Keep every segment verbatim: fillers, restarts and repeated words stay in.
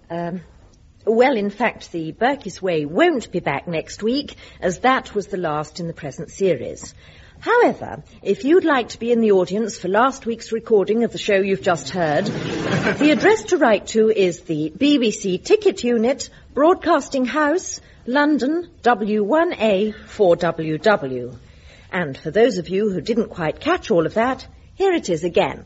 Um, well, in fact, the Burkiss Way won't be back next week, as that was the last in the present series. However, if you'd like to be in the audience for last week's recording of the show you've just heard, the address to write to is the B B C Ticket Unit, Broadcasting House, London, W one A four W W. And for those of you who didn't quite catch all of that, here it is again.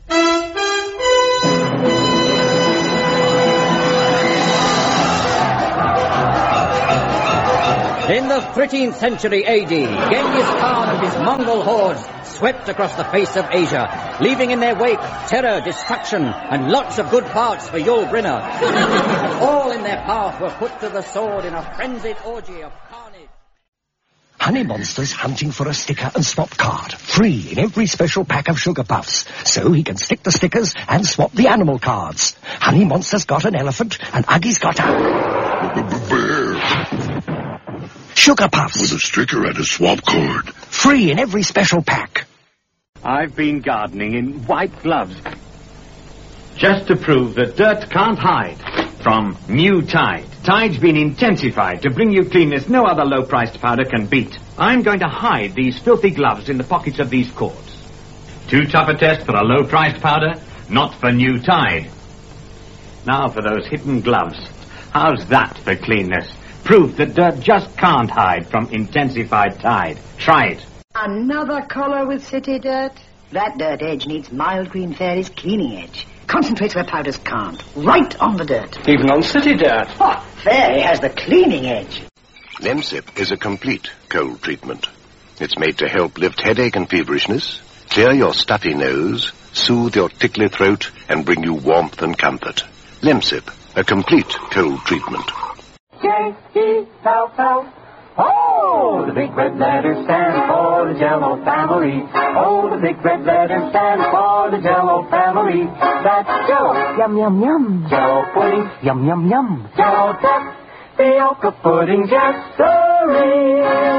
In the thirteenth century A D, Genghis Khan and his Mongol hordes swept across the face of Asia, leaving in their wake terror, destruction, and lots of good parts for Yul Brynner. All in their path were put to the sword in a frenzied orgy of carnage. Honey Monster's hunting for a sticker and swap card, free in every special pack of Sugar Puffs, so he can stick the stickers and swap the animal cards. Honey Monster's got an elephant, and Uggie's got a... bear. Sugar Puffs. With a sticker and a swap card. Free in every special pack. I've been gardening in white gloves, just to prove that dirt can't hide from new Tide. Tide's been intensified to bring you cleanness no other low-priced powder can beat. I'm going to hide these filthy gloves in the pockets of these cords. Too tough a test for a low-priced powder? Not for new Tide. Now for those hidden gloves. How's that for cleanness? Proof that dirt just can't hide from intensified Tide. Try it. Another collar with city dirt? That dirt edge needs Mild Green Fairy's cleaning edge. Concentrates where powders can't. Right on the dirt. Even on city dirt. Oh, Fairy has the cleaning edge. Lemsip is a complete cold treatment. It's made to help lift headache and feverishness, clear your stuffy nose, soothe your tickly throat, and bring you warmth and comfort. Lemsip, a complete cold treatment. J E L L. Oh, the big red letters stand for the Jell-O family. Oh, the big red letters stand for the Jell-O family. That's Jell-O. Yum, yum, yum. Jell-O pudding. Yum, yum, yum. Jell-O duck. Fiocca pudding jessery.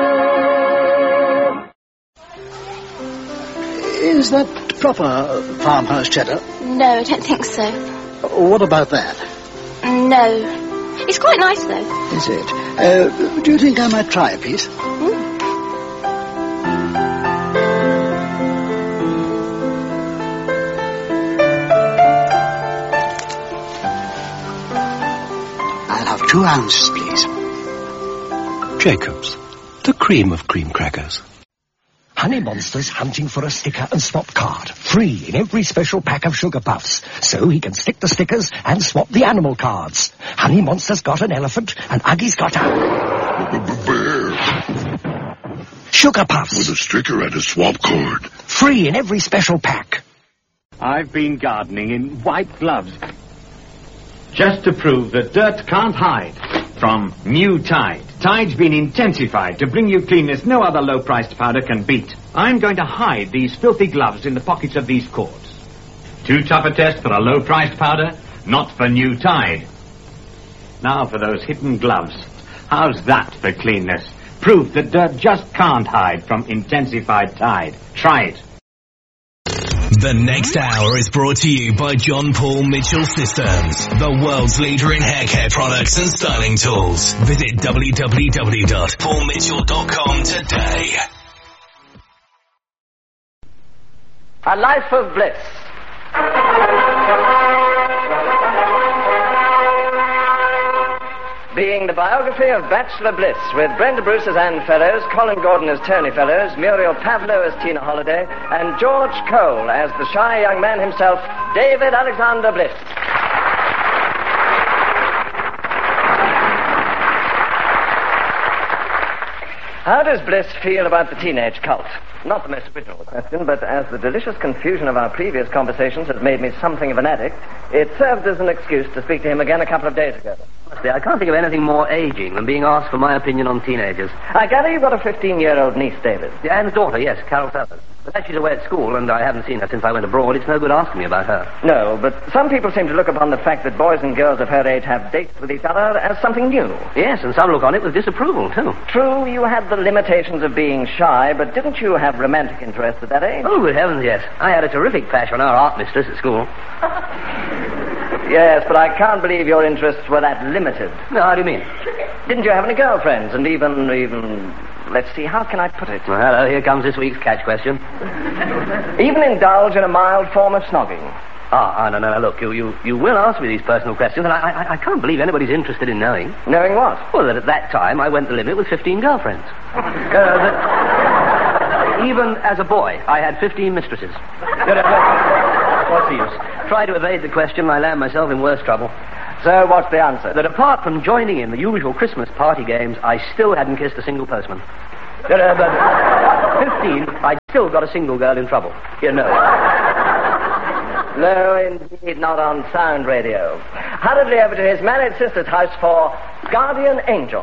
Is that proper farmhouse cheddar? No, I don't think so. What about that? No. It's quite nice, though. Is it? Uh, do you think I might try a piece? Mm. I'll have two ounces, please. Jacob's, the cream of cream crackers. Honey Monster's hunting for a sticker and swap card, free in every special pack of Sugar Puffs, so he can stick the stickers and swap the animal cards. Honey Monster's got an elephant, and Uggie's got a... bear. Sugar Puffs. With a sticker and a swap card. Free in every special pack. I've been gardening in white gloves, just to prove that dirt can't hide from new Tide. Tide's been intensified to bring you cleanness no other low-priced powder can beat. I'm going to hide these filthy gloves in the pockets of these cords. Too tough a test for a low-priced powder? Not for new Tide. Now for those hidden gloves. How's that for cleanness? Proof that dirt just can't hide from intensified Tide. Try it. The next hour is brought to you by John Paul Mitchell Systems, the world's leader in hair care products and styling tools. Visit w w w dot paul mitchell dot com today. A Life of Bliss. Being the biography of Bachelor Bliss, with Brenda Bruce as Anne Fellows, Colin Gordon as Tony Fellows, Muriel Pavlo as Tina Holliday, and George Cole as the shy young man himself, David Alexander Bliss. How does Bliss feel about the teenage cult? Not the most original question, but as the delicious confusion of our previous conversations has made me something of an addict, it served as an excuse to speak to him again a couple of days ago. Honestly, I can't think of anything more aging than being asked for my opinion on teenagers. I gather you've got a fifteen-year-old niece, David. Yeah, and a daughter, yes, Carol Fellows. But as she's away at school, and I haven't seen her since I went abroad, it's no good asking me about her. No, but some people seem to look upon the fact that boys and girls of her age have dates with each other as something new. Yes, and some look on it with disapproval, too. True, you had the limitations of being shy, but didn't you have romantic interests at that age? Oh, good heavens, yes. I had a terrific crush on our art mistress at school. Yes, but I can't believe your interests were that limited. No, how do you mean? Didn't you have any girlfriends? And even, even, let's see, how can I put it? Well, hello, here comes this week's catch question. Even indulge in a mild form of snogging? Ah, oh, no, no, no, look, you, you, you will ask me these personal questions, and I, I, I can't believe anybody's interested in knowing. Knowing what? Well, that at that time I went the limit with fifteen girlfriends. uh, that even as a boy, I had fifteen mistresses. What's the use? Try to evade the question, I land myself in worse trouble. So what's the answer? That apart from joining in the usual Christmas party games, I still hadn't kissed a single postman. But fifteen, I'd still got a single girl in trouble. You know. No, indeed, not on sound radio. Hurriedly over to his married sister's house for Guardian Angel.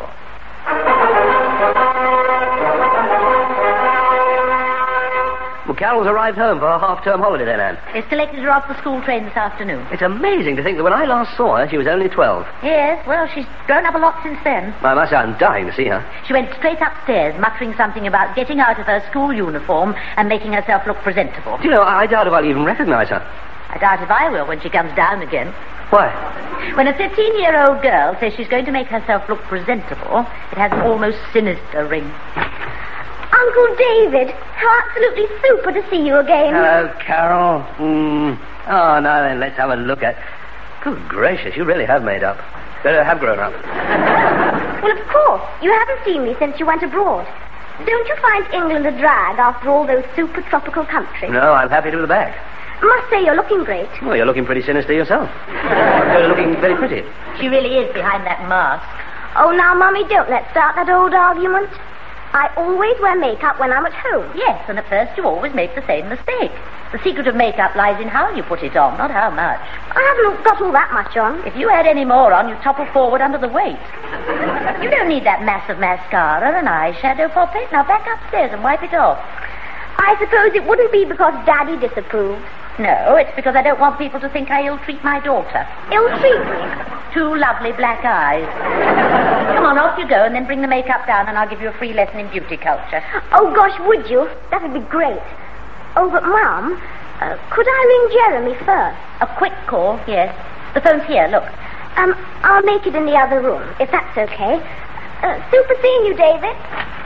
Well, Carol's arrived home for her half-term holiday then, Anne. They selected her off the school train this afternoon. It's amazing to think that when I last saw her, she was only twelve. Yes, well, she's grown up a lot since then. I must say, I'm dying to see her. She went straight upstairs, muttering something about getting out of her school uniform and making herself look presentable. Do you know, I doubt if I'll even recognize her. I doubt if I will when she comes down again. Why? When a fifteen-year-old girl says she's going to make herself look presentable, it has an almost sinister ring. Uncle David, how absolutely super to see you again. Hello, Carol. Mm. Oh, now then, let's have a look at... Good gracious, you really have made up. Uh, have grown up. Well, of course. You haven't seen me since you went abroad. Don't you find England a drag after all those super tropical countries? No, I'm happy to be the back. I must say you're looking great. Well, you're looking pretty sinister yourself. You're looking very pretty. She really is behind that mask. Oh, now, Mummy, don't let's start that old argument. I always wear makeup when I'm at home. Yes, and at first you always make the same mistake. The secret of makeup lies in how you put it on, not how much. I haven't got all that much on. If you had any more on, you'd topple forward under the weight. You don't need that mass of mascara and eyeshadow, Poppy. Now back upstairs and wipe it off. I suppose it wouldn't be because Daddy disapproves. No, it's because I don't want people to think I ill-treat my daughter. Ill-treat me? Two lovely black eyes. Come on, off you go, and then bring the makeup down, and I'll give you a free lesson in beauty culture. Oh, gosh, would you? That would be great. Oh, but, Mum, uh, could I ring Jeremy first? A quick call, yes. The phone's here, look. Um, I'll make it in the other room, if that's okay. Uh, super seeing you, David.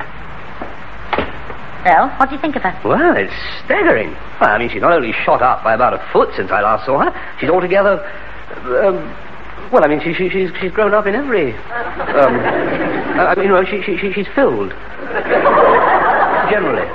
Well, what do you think of her? Well, it's staggering. Well, I mean, she's not only shot up by about a foot since I last saw her, she's altogether... Um, well, I mean, she, she, she's, she's grown up in every... Um, I mean, you know, she, she, she, she's filled. Generally.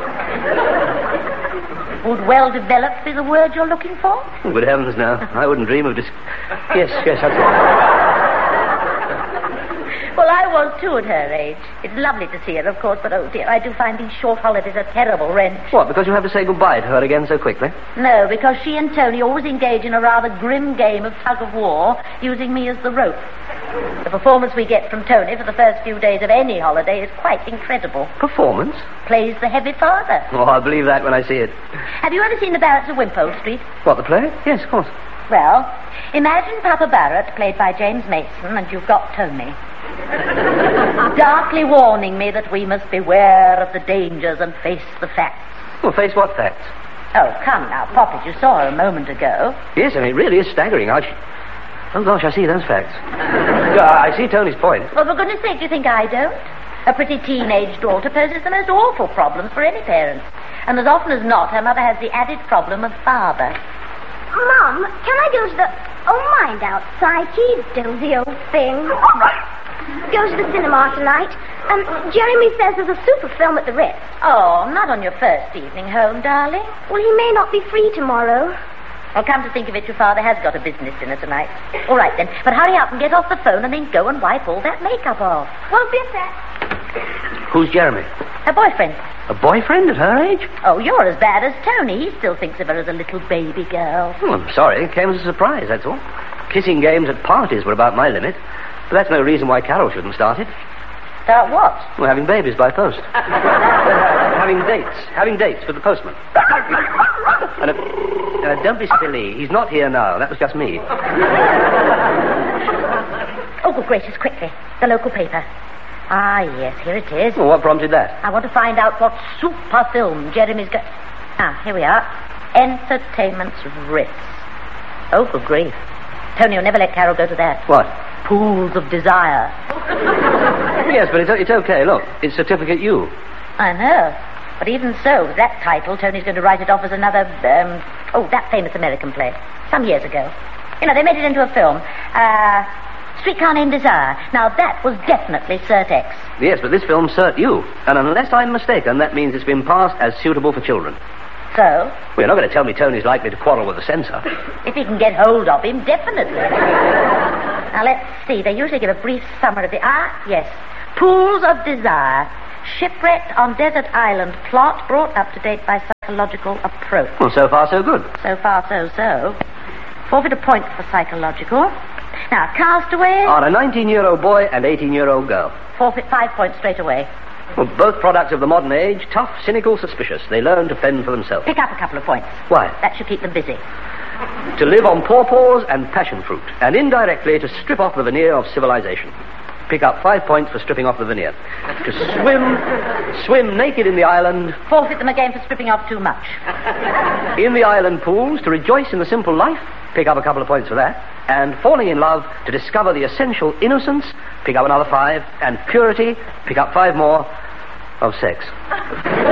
Would well-developed be the word you're looking for? Oh, good heavens, no. I wouldn't dream of... Dis- yes, yes, that's right. Well, I was too at her age. It's lovely to see her, of course, but oh dear, I do find these short holidays a terrible wrench. What, because you have to say goodbye to her again so quickly? No, because she and Tony always engage in a rather grim game of tug-of-war, using me as the rope. The performance we get from Tony for the first few days of any holiday is quite incredible. Performance? Plays the heavy father. Oh, I'll believe that when I see it. Have you ever seen The Barretts of Wimpole Street? What, the play? Yes, of course. Well, imagine Papa Barrett, played by James Mason, and you've got Tony. Darkly warning me that we must beware of the dangers and face the facts. Well, face what facts? Oh, come now, Poppet, you saw her a moment ago. Yes, I mean, it really is staggering. I... Oh, gosh, I see those facts. uh, I see Tony's point. Well, for goodness sake, do you think I don't? A pretty teenage daughter poses the most awful problems for any parent. And as often as not, her mother has the added problem of father. Mum, can I go to the... Oh, mind outside, you dozy old thing. All right. Go to the cinema tonight. Um, Jeremy says there's a super film at the Ritz. Oh, not on your first evening home, darling. Well, he may not be free tomorrow. Well, come to think of it, your father has got a business dinner tonight. All right, then. But hurry up and get off the phone and then go and wipe all that makeup off. Won't be a sec. Who's Jeremy? Her boyfriend. A boyfriend at her age? Oh, you're as bad as Tony. He still thinks of her as a little baby girl. Oh, I'm sorry. It came as a surprise, that's all. Kissing games at parties were about my limit. But that's no reason why Carol shouldn't start it. Start what? Well, having babies by post. uh, having dates. Having dates with the postman. and, uh, uh, don't be silly. He's not here now. That was just me. Oh, good gracious, quickly. The local paper. Ah, yes, here it is. Well, what prompted that? I want to find out what super film Jeremy's got. Ah, here we are. Entertainment's Ritz. Oh, good grief. Tony will never let Carol go to that. What? Pools of Desire. Yes, but it's, it's okay. Look, it's Certificate U. I know. But even so, with that title, Tony's going to write it off as another, um, oh, that famous American play. Some years ago. You know, they made it into a film. Uh, Streetcar Named Desire. Now, that was definitely Cert X. Yes, but this film's Cert U. And unless I'm mistaken, that means it's been passed as suitable for children. So? Well, you're not going to tell me Tony's likely to quarrel with the censor. If he can get hold of him, definitely. Now, let's see. They usually give a brief summary of the... Ah, yes. Pools of Desire. Shipwrecked on desert island. Plot brought up to date by psychological approach. Well, so far, so good. So far, so, so. Forfeit a point for psychological. Now, Castaway... On a nineteen-year-old boy and eighteen-year-old girl. Forfeit five points straight away. Well, both products of the modern age, tough, cynical, suspicious. They learn to fend for themselves. Pick up a couple of points. Why? That should keep them busy. To live on pawpaws and passion fruit, and indirectly to strip off the veneer of civilization. Pick up five points for stripping off the veneer. To swim, swim naked in the island. Forfeit them again for stripping off too much. In the island pools, to rejoice in the simple life. Pick up a couple of points for that. And falling in love, to discover the essential innocence. Pick up another five. And purity, pick up five more of sex.